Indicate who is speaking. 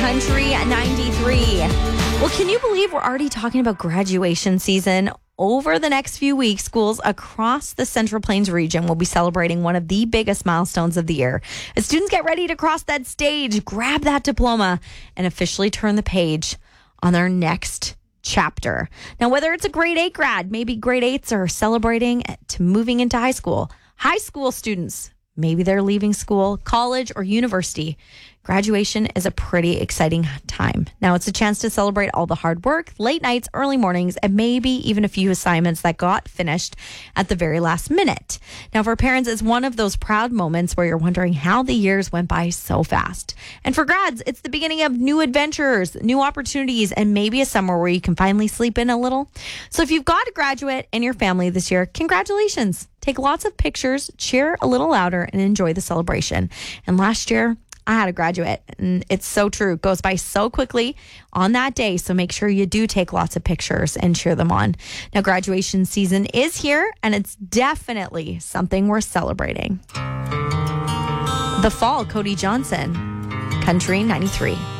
Speaker 1: Country 93. Well, can you believe we're already talking about graduation season? Over the next few weeks, schools across the Central Plains region will be celebrating one of the biggest milestones of the year. As students get ready to cross that stage, grab that diploma, and officially turn the page on their next chapter. Now, whether it's a grade 8 grad, maybe grade 8s are celebrating to moving into high school students, maybe they're leaving school, college, or university. Graduation is a pretty exciting time. Now, it's a chance to celebrate all the hard work, late nights, early mornings, and maybe even a few assignments that got finished at the very last minute. Now, for parents, it's one of those proud moments where you're wondering how the years went by so fast. And for grads, it's the beginning of new adventures, new opportunities, and maybe a summer where you can finally sleep in a little. So if you've got a graduate in your family this year, congratulations. Take lots of pictures, cheer a little louder, and enjoy the celebration. And last year, I had a graduate, and it's so true. It goes by so quickly on that day, so make sure you do take lots of pictures and cheer them on. Now, graduation season is here, and it's definitely something worth celebrating. The Fall, Cody Johnson, Country 93.